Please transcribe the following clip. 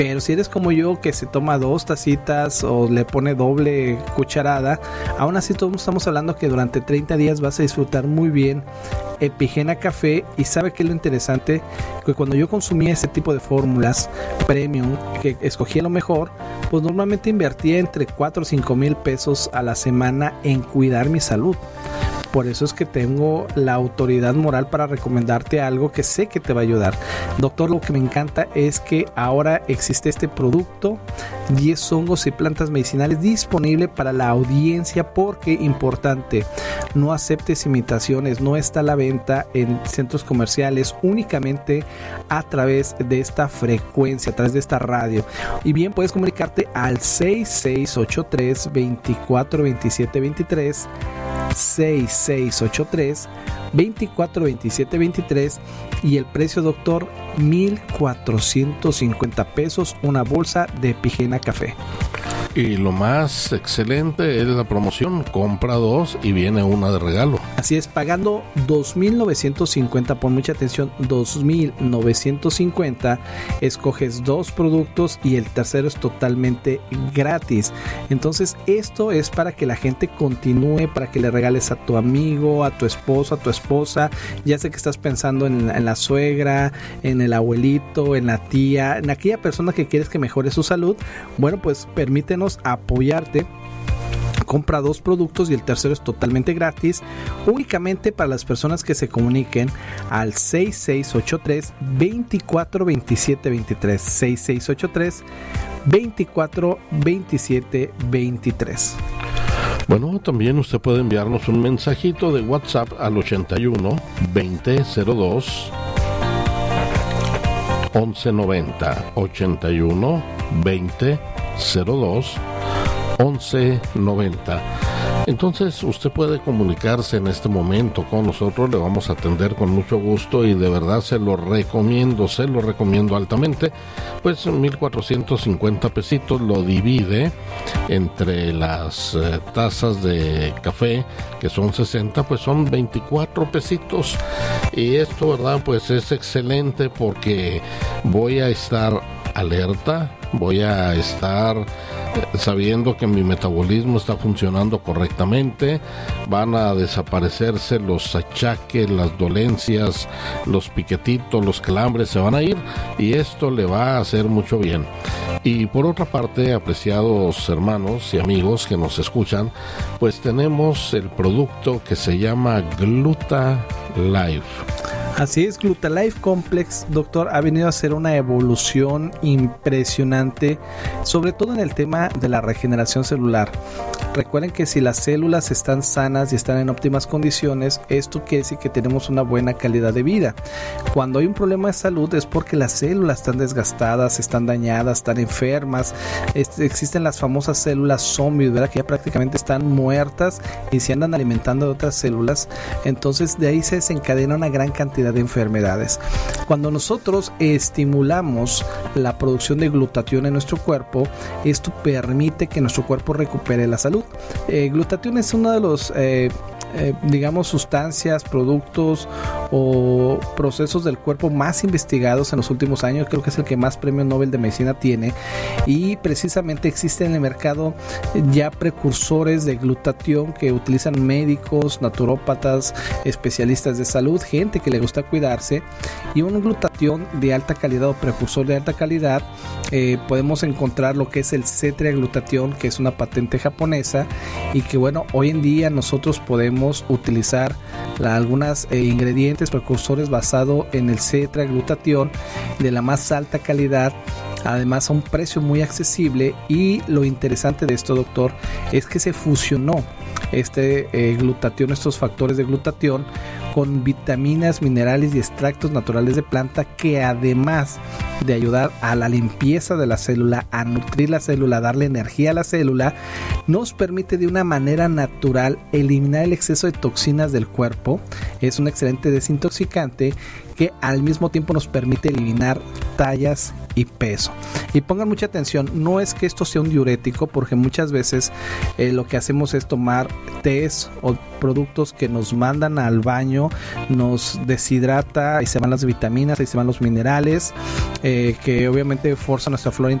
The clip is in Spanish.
Pero si eres como yo, que se toma 2 tacitas o le pone doble cucharada, aún así todos estamos hablando que durante 30 días vas a disfrutar muy bien Epigena Café. Y sabe que es lo interesante, que cuando yo consumía ese tipo de fórmulas premium, que escogía lo mejor, pues normalmente invertía entre 4 o 5 mil pesos a la semana en cuidar mi salud. Por eso es que tengo la autoridad moral para recomendarte algo que sé que te va a ayudar. Doctor, lo que me encanta es que ahora existe este producto, 10 hongos y plantas medicinales, disponible para la audiencia, porque, importante, no aceptes imitaciones, no está a la venta en centros comerciales, únicamente a través de esta frecuencia, a través de esta radio. Y bien, puedes comunicarte al 6683 24 27 23, 6683 24 27 23, y el precio, doctor, 1,450 pesos, una bolsa de Epigena Café. Y lo más excelente es la promoción: compra 2 y viene una de regalo. Así es, pagando 2,950, pon mucha atención, 2,950, escoges 2 productos y el tercero es totalmente gratis. Entonces esto es para que la gente continúe, para que le regales a tu amigo, a tu esposo, a tu esposa. Ya sé que estás pensando en la suegra, en el abuelito, en la tía, en aquella persona que quieres que mejore su salud. Bueno, pues permítenos apoyarte. Compra 2 productos y el tercero es totalmente gratis, únicamente para las personas que se comuniquen al 6683 24 27 23, 6683 24 27 23. Bueno, también usted puede enviarnos un mensajito de WhatsApp al 81 20 02 1190, 81 20 02 1190. Entonces usted puede comunicarse en este momento con nosotros, le vamos a atender con mucho gusto y de verdad se lo recomiendo altamente. Pues 1,450 pesitos, lo divide entre las tazas de café, que son 60, pues son 24 pesitos. Y esto, verdad, pues es excelente, porque voy a estar alerta, voy a estar sabiendo que mi metabolismo está funcionando correctamente, van a desaparecerse los achaques, las dolencias, los piquetitos, los calambres se van a ir, y esto le va a hacer mucho bien. Y por otra parte, apreciados hermanos y amigos que nos escuchan, pues tenemos el producto que se llama Gluta Life. Así es, Gluta Life Complex, doctor, ha venido a hacer una evolución impresionante, sobre todo en el tema de la regeneración celular. Recuerden que si las células están sanas y están en óptimas condiciones, esto quiere decir que tenemos una buena calidad de vida. Cuando hay un problema de salud es porque las células están desgastadas, están dañadas, están enfermas. Existen las famosas células zombies, ¿verdad? Que ya prácticamente están muertas y se andan alimentando de otras células. Entonces de ahí se desencadena una gran cantidad de enfermedades. Cuando nosotros estimulamos la producción de glutatión en nuestro cuerpo, esto permite que nuestro cuerpo recupere la salud. Glutatión es uno de los digamos sustancias, productos o procesos del cuerpo más investigados en los últimos años. Creo que es el que más premio Nobel de Medicina tiene, y precisamente existen en el mercado ya precursores de glutatión que utilizan médicos, naturópatas, especialistas de salud, gente que le gusta cuidarse. Y un glutatión de alta calidad o precursor de alta calidad, podemos encontrar lo que es el C-triaglutatión, que es una patente japonesa, y que bueno, hoy en día nosotros podemos utilizar algunos ingredientes precursores basado en el C-triaglutatión de la más alta calidad, además a un precio muy accesible. Y lo interesante de esto, doctor, es que se fusionó glutatión, estos factores de glutatión, con vitaminas, minerales y extractos naturales de planta, que además de ayudar a la limpieza de la célula, a nutrir la célula, a darle energía a la célula, nos permite de una manera natural eliminar el exceso de toxinas del cuerpo. Es un excelente desintoxicante que al mismo tiempo nos permite eliminar tallas y peso. Y pongan mucha atención, no es que esto sea un diurético, porque muchas veces lo que hacemos es tomar tés o productos que nos mandan al baño, nos deshidrata y se van las vitaminas y se van los minerales, que obviamente forza nuestra flora